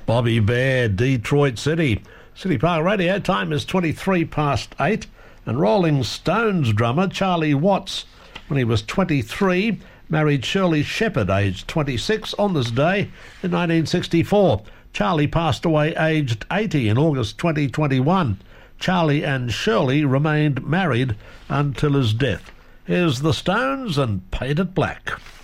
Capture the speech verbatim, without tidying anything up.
Bobby Bear, Detroit City. City Park Radio, time is twenty-three past eight. And Rolling Stones drummer Charlie Watts, when he was twenty-three, married Shirley Shepherd, aged twenty-six, on this day in nineteen sixty-four. Charlie passed away aged eighty in August twenty twenty-one. Charlie and Shirley remained married until his death. Here's the Stones and Paint It Black.